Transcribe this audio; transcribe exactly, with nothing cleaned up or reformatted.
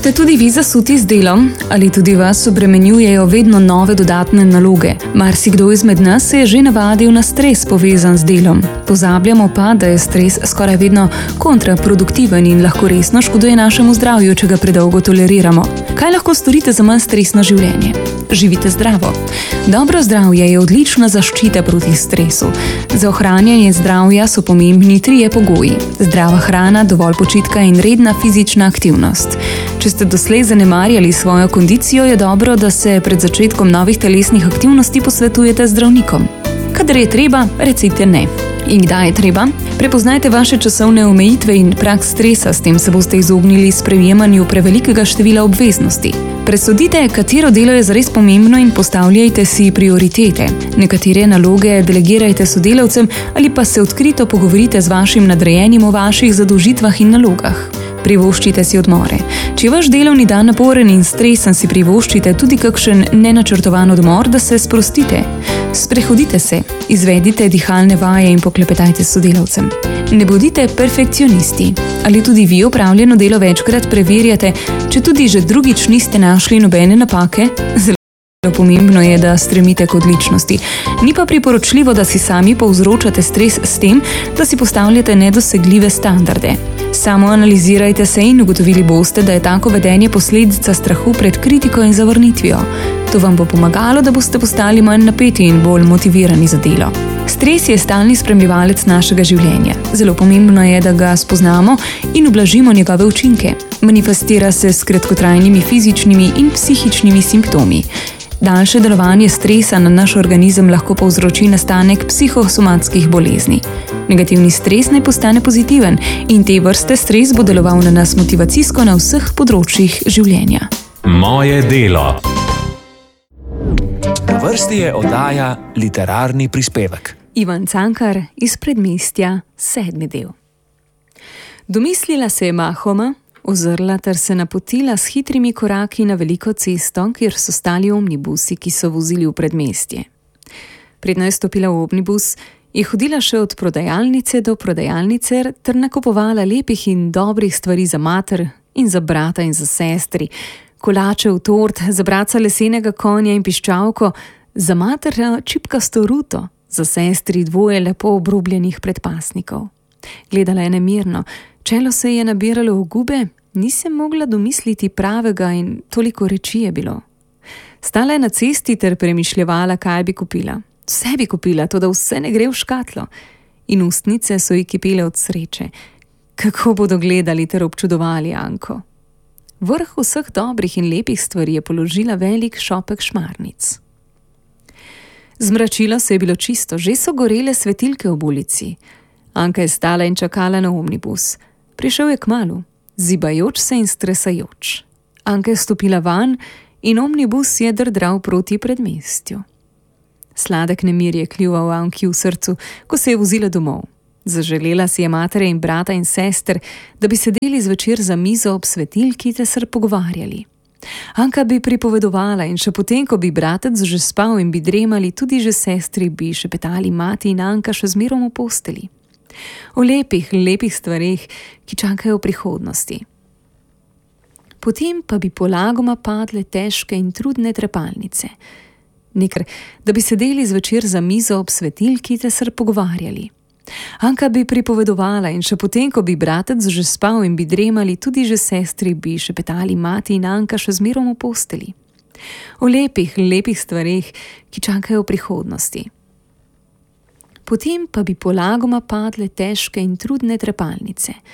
Ste tudi vi zasuti z delom ali tudi vas obremenjujejo vedno nove dodatne naloge? Marsikdo izmed nas se je že navadil na stres povezan z delom. Pozabljamo pa, da je stres skoraj vedno kontraproduktiven in lahko resno škoduje našemu zdravju, če ga predolgo toleriramo. Kaj lahko storite za manj stresno življenje? Živite zdravo. Dobro zdravje je odlična zaščita proti stresu. Za ohranjanje zdravja so pomembni trije pogoji: zdrava hrana, dovolj počitka in redna fizična aktivnost. Če ste doslej zanemarjali svojo kondicijo, je dobro, da se pred začetkom novih telesnih aktivnosti posvetujete z zdravnikom. Kadar je treba, recite ne. In kdaj je treba? Prepoznajte vaše časovne omejitve in prag stresa, s tem se boste izognili sprejemanju prevelikega števila obveznosti. Presodite, katero delo je zares pomembno in postavljajte si prioritete. Nekatere naloge delegirajte sodelavcem ali pa se odkrito pogovorite z vašim nadrejenim o vaših zadolžitvah in nalogah. Privoščite si odmore. Če je vaš delovni dan naporen in stresen, si privoščite tudi kakšen nenačrtovan odmor, da se sprostite. Sprehodite se, izvedite dihalne vaje in poklepetajte s sodelavcem. Ne bodite perfekcionisti. Ali tudi vi opravljeno delo večkrat preverjate, če tudi že drugič niste našli nobene napake? Zelo pomembno je, da stremite k odličnosti. Ni pa priporočljivo, da si sami povzročate stres s tem, da si postavljate nedosegljive standarde. Samo analizirajte se in ugotovili boste, da je tako vedenje posledica strahu pred kritiko in zavrnitvijo. To vam bo pomagalo, da boste postali manj napeti in bolj motivirani za delo. Stres je stalni spremljevalec našega življenja. Zelo pomembno je, da ga spoznamo in ublažimo njegove učinke. Manifestira se s kratkotrajnimi fizičnimi in psihičnimi simptomi. Daljše delovanje stresa na naš organizem lahko povzroči nastanek psihosomatskih bolezni. Negativni stres naj postane pozitiven in te vrste stres bo deloval na nas motivacijsko na vseh področjih življenja. Moje delo. Na vrsti je oddaja Literarni prispevek. Ivan Cankar iz Predmestja, sedmi del. Domislila se je mahoma, ozrla ter se napotila s hitrimi koraki na veliko cesto, kjer so stali omnibusi, ki so vozili v Predmestje. Predno je stopila v omnibus, je hodila še od prodajalnice do prodajalnice ter nakupovala lepih in dobrih stvari za mater in za brata in za sestri, kolačev tort, za bratca lesenega konja in piščalko, za mater čipkasto ruto, za sestri dvoje lepo obrobljenih predpasnikov. Gledala je nemirno, čelo se je nabiralo v gube, nisem mogla domisliti pravega in toliko reči je bilo. Stala je na cesti ter premišljevala, kaj bi kupila. Vse bi kupila, to da vse ne gre v škatlo. In ustnice so ji kipele od sreče. Kako bodo gledali ter občudovali Anko. Vrh vseh dobrih in lepih stvari je položila velik šopek šmarnic. Zmračilo se je bilo čisto, že so gorele svetilke ob ulici. Anka je stala in čakala na omnibus. Prišel je kmalu, zibajoč se in stresajoč. Anka je stopila van in omnibus je drdral proti Predmestju. Sladek nemir je kljuval Anki v srcu, ko se je vozila domov. Zaželela si je matere in brata in sester, da bi sedeli zvečer za mizo ob svetilki ter se pogovarjali. Anka bi pripovedovala in še potem, ko bi bratec že spal in bi dremali, tudi že sestri bi šepetali mati in Anka še zmerom v posteli. O lepih, lepih stvareh, ki čakajo v prihodnosti. Potem pa bi polagoma padle težke in trudne trepalnice. Nekaj, da bi sedeli zvečer za mizo ob svetilki ter se pogovarjali. Anka bi pripovedovala in še potem, ko bi bratec že spal in bi dremali, tudi že sestri bi šepetali mati in Anka še zmerom v posteli. O lepih, lepih stvareh, ki čakajo v prihodnosti. Potem pa bi polagoma padle težke in trudne trepalnice.